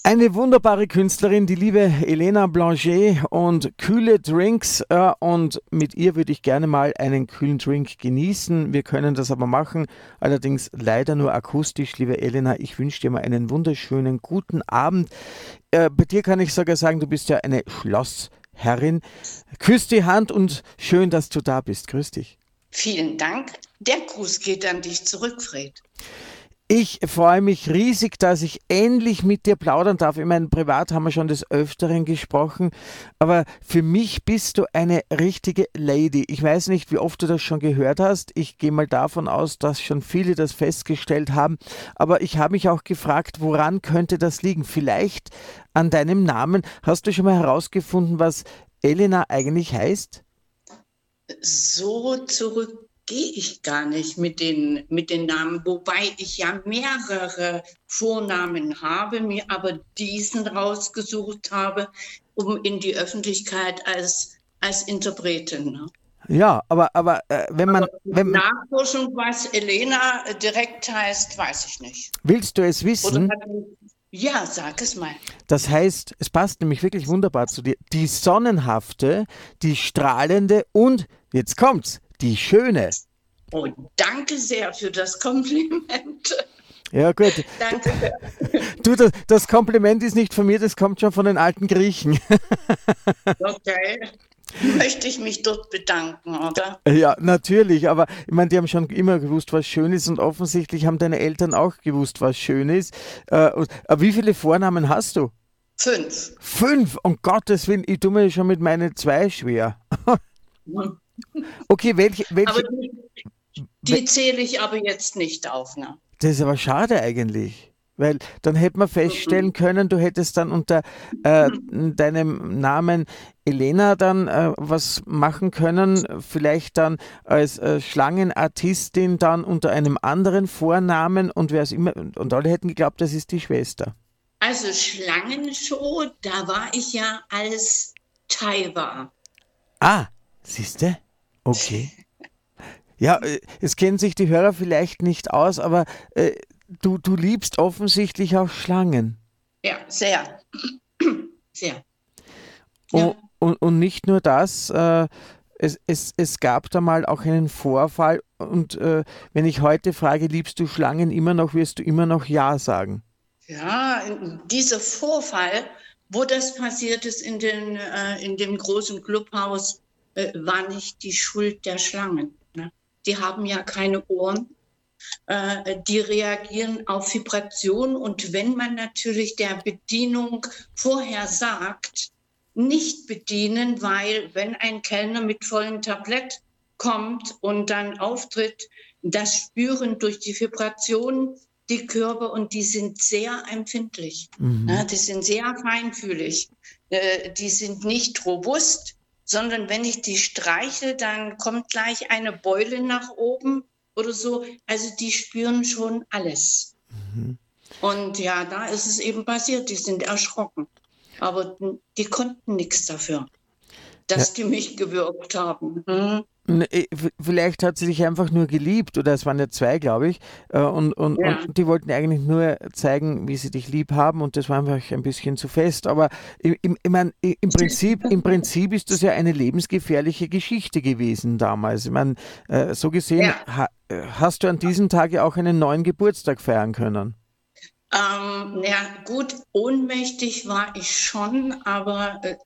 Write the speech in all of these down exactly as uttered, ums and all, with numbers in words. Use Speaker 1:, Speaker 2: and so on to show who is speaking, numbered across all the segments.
Speaker 1: Eine wunderbare Künstlerin, die liebe Elena Blanchet, und kühle Drinks, äh, und mit ihr würde ich gerne mal einen kühlen Drink genießen. Wir können das aber machen, allerdings leider nur akustisch. Liebe Elena, ich wünsche dir mal einen wunderschönen guten Abend. Äh, bei dir kann ich sogar sagen, du bist ja eine Schlossherrin. Küss die Hand und schön, dass du da bist. Grüß dich.
Speaker 2: Vielen Dank. Der Gruß geht an dich zurück, Fred.
Speaker 1: Ich freue mich riesig, dass ich endlich mit dir plaudern darf. Ich meine, privat haben wir schon des Öfteren gesprochen, aber für mich bist du eine richtige Lady. Ich weiß nicht, wie oft du das schon gehört hast. Ich gehe mal davon aus, dass schon viele das festgestellt haben, aber ich habe mich auch gefragt, woran könnte das liegen? Vielleicht an deinem Namen. Hast du schon mal herausgefunden, was Elena eigentlich heißt?
Speaker 2: So zurück gehe ich gar nicht mit den, mit den Namen, wobei ich ja mehrere Vornamen habe, mir aber diesen rausgesucht habe, um in die Öffentlichkeit als, als Interpretin. Ne?
Speaker 1: Ja, aber, aber äh, wenn man,
Speaker 2: Aber
Speaker 1: wenn,
Speaker 2: Nachforschung, was Elena direkt heißt, weiß ich nicht.
Speaker 1: willst du es
Speaker 2: Oder
Speaker 1: wissen?
Speaker 2: hat, ja, sag es mal.
Speaker 1: Das heißt, es passt nämlich wirklich wunderbar zu dir. Die sonnenhafte, die strahlende und, jetzt kommt's, die schöne.
Speaker 2: Oh, danke sehr für das Kompliment.
Speaker 1: Ja gut,
Speaker 2: Danke sehr.
Speaker 1: du, das, das Kompliment ist nicht von mir, das kommt schon von den alten Griechen.
Speaker 2: Okay. Möchte ich mich dort bedanken, oder?
Speaker 1: Ja, natürlich, aber ich meine, die haben schon immer gewusst, was schön ist, und offensichtlich haben deine Eltern auch gewusst, was schön ist. Äh, und, aber wie viele Vornamen hast du?
Speaker 2: Fünf.
Speaker 1: Fünf, um Gottes Willen, ich tue mir schon mit meinen zwei schwer.
Speaker 2: Mhm.
Speaker 1: Okay, welche,
Speaker 2: Aber
Speaker 1: welche,
Speaker 2: die,
Speaker 1: we-
Speaker 2: die zähle ich aber jetzt nicht auf, ne?
Speaker 1: das ist aber schade eigentlich, weil dann hätte man feststellen
Speaker 2: Mhm.
Speaker 1: können, du hättest dann unter äh, deinem Namen Elena dann äh, was machen können, vielleicht dann als äh, Schlangenartistin dann unter einem anderen Vornamen, und wer es immer, und alle hätten geglaubt, das ist die Schwester.
Speaker 2: Also Schlangenshow, da war ich ja als Taiwa.
Speaker 1: Ah, siehste? Okay. Ja, äh, es kennen sich die Hörer vielleicht nicht aus, aber äh, du, du liebst offensichtlich auch Schlangen.
Speaker 2: Ja, sehr, sehr.
Speaker 1: Und,
Speaker 2: Ja.
Speaker 1: und, und nicht nur das, äh, es, es, es gab da mal auch einen Vorfall, und äh, wenn ich heute frage, liebst du Schlangen immer noch, wirst du immer noch Ja sagen.
Speaker 2: Ja, dieser Vorfall, wo das passiert ist in, den, äh, in dem großen Clubhaus, äh, war nicht die Schuld der Schlangen. Ne? Die haben ja keine Ohren, äh, die reagieren auf Vibration. Und wenn man natürlich der Bedienung vorher sagt, nicht bedienen, weil wenn ein Kellner mit vollem Tablett kommt und dann auftritt, das spüren durch die Vibration die Körper, und die sind sehr empfindlich. Ja,
Speaker 1: Mhm.
Speaker 2: die sind sehr feinfühlig. Äh, die sind nicht robust, sondern wenn ich die streiche, dann kommt gleich eine Beule nach oben oder so. Also die spüren schon alles.
Speaker 1: Mhm.
Speaker 2: Und ja, da ist es eben passiert. Die sind erschrocken. Aber die konnten nichts dafür,
Speaker 1: Ja,
Speaker 2: dass die mich gewürgt haben. Hm?
Speaker 1: n- äh, v- vielleicht hat sie dich einfach nur geliebt, oder es waren ja zwei, glaube ich, äh, und, und, und
Speaker 2: Ja.
Speaker 1: die wollten eigentlich nur zeigen, wie sie dich lieb haben, und das war einfach ein bisschen zu fest. Aber im, im, ich mein, i- im Prinzip, im Prinzip ist das ja eine lebensgefährliche Geschichte gewesen damals. Ich meine, äh, so gesehen
Speaker 2: Ja.
Speaker 1: ha, äh, hast du an diesem Tag ja auch einen neuen Geburtstag feiern können.
Speaker 2: Ähm, ja, gut, ohnmächtig war ich schon, aber äh,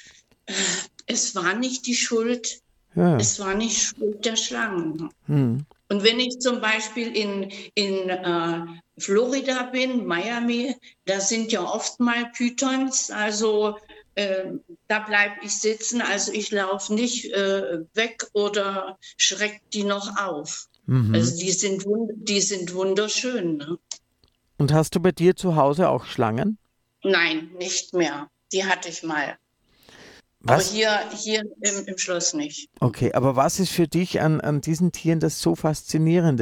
Speaker 2: es war nicht die Schuld,
Speaker 1: Ja, ja.
Speaker 2: es war nicht Schuld der Schlangen.
Speaker 1: Hm.
Speaker 2: Und wenn ich zum Beispiel in, in äh, Florida bin, Miami, da sind ja oft mal Pythons, also äh, da bleibe ich sitzen, also ich laufe nicht äh, weg oder schreck die noch auf.
Speaker 1: Mhm.
Speaker 2: Also die sind, wund- die sind wunderschön. Ne?
Speaker 1: Und hast du bei dir zu Hause auch Schlangen?
Speaker 2: Nein, nicht mehr. Die hatte ich mal. Aber
Speaker 1: Was?
Speaker 2: hier, hier im, im Schloss nicht.
Speaker 1: Okay, aber was ist für dich an, an diesen Tieren das so Faszinierende?